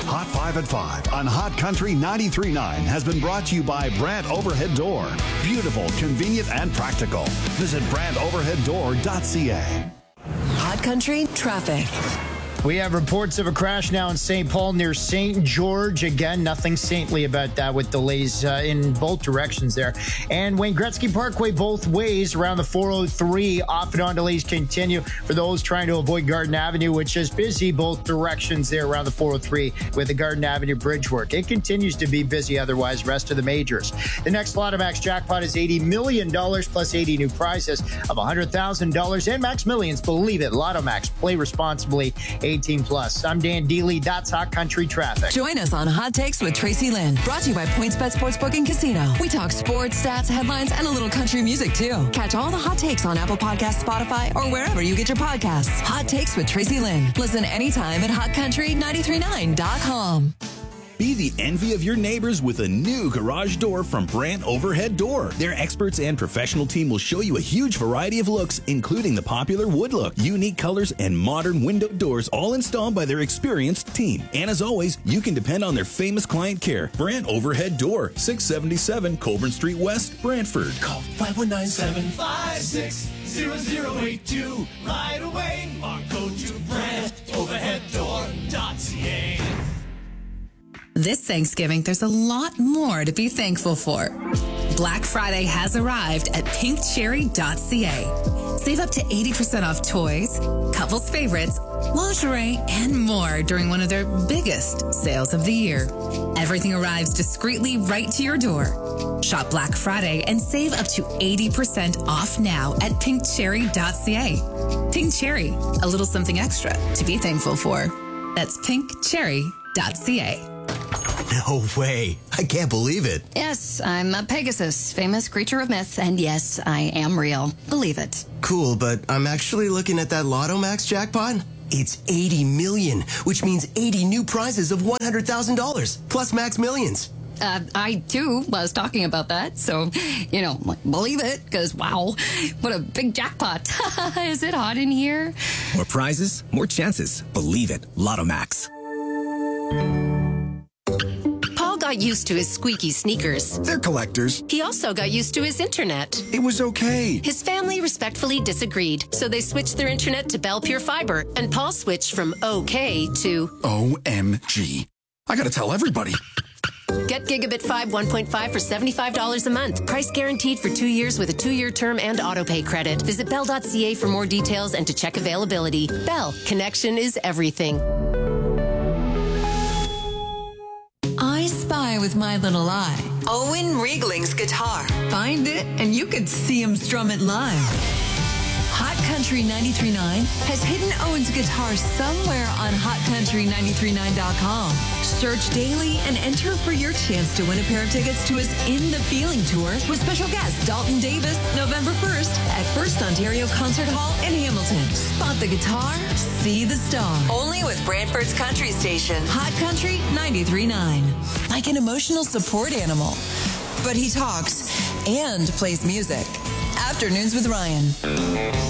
Hot 5 at 5 on Hot Country 93.9 has been brought to you by Brandt Overhead Door. Beautiful, convenient, and practical. Visit BrandtOverheadDoor.ca. Hot Country traffic. We have reports of a crash now in St. Paul near St. George. Again, nothing saintly about that with delays in both directions there. And Wayne Gretzky Parkway both ways around the 403. Off and on delays continue for those trying to avoid Garden Avenue, which is busy both directions there around the 403 with the Garden Avenue bridge work. It continues to be busy otherwise, rest of the majors. The next Lotto Max jackpot is $80 million plus 80 new prizes of $100,000 and Max Millions. Believe it, Lotto Max. Play responsibly. 18 plus. I'm Dan Deely. That's Hot Country Traffic. Join us on Hot Takes with Tracy Lynn. Brought to you by PointsBet Sportsbook and Casino. We talk sports, stats, headlines, and a little country music, too. Catch all the hot takes on Apple Podcasts, Spotify, or wherever you get your podcasts. Hot Takes with Tracy Lynn. Listen anytime at HotCountry939.com. Be the envy of your neighbors with a new garage door from Brandt Overhead Door. Their experts and professional team will show you a huge variety of looks, including the popular wood look, unique colors, and modern window doors, all installed by their experienced team. And as always, you can depend on their famous client care. Brandt Overhead Door, 677 Colburn Street West, Brantford. Call 519-756-0082 right away or go to BrandtOverheadDoor.ca. This Thanksgiving, there's a lot more to be thankful for. Black Friday has arrived at pinkcherry.ca. Save up to 80% off toys, couples favorites, lingerie, and more during one of their biggest sales of the year. Everything arrives discreetly right to your door. Shop Black Friday and save up to 80% off now at pinkcherry.ca. Pink Cherry, a little something extra to be thankful for. That's pinkcherry.ca. No way. I can't believe it. Yes, I'm a Pegasus, famous creature of myth, and yes, I am real. Believe it. Cool, but I'm actually looking at that Lotto Max jackpot. It's 80 million, which means 80 new prizes of $100,000, plus Max Millions. I, too, was talking about that, so, believe it, because, wow, what a big jackpot. Is it hot in here? More prizes, more chances. Believe it. Lotto Max. Paul got used to his squeaky sneakers. They're collectors. He also got used to his internet. It was okay. His family respectfully disagreed, so they switched their internet to Bell Pure Fiber, and Paul switched from OK to OMG. I gotta tell everybody. Get Gigabit 5 1.5 for $75 a month. Price guaranteed for 2 years with a 2-year term and autopay credit. Visit Bell.ca for more details and to check availability. Bell, connection is everything. I spy with my little eye Owen Riegling's guitar. Find it and you could see him strum it live. Hot Country 93.9 has hidden Owen's guitar somewhere on HotCountry939.com. Search daily and enter for your chance to win a pair of tickets to his In the Feeling tour with special guest Dalton Davis, November 1st at First Ontario Concert Hall in Hamilton. Spot the guitar, see the star. Only with Brantford's country station, Hot Country 93.9. Like an emotional support animal. But he talks and plays music. Afternoons with Ryan.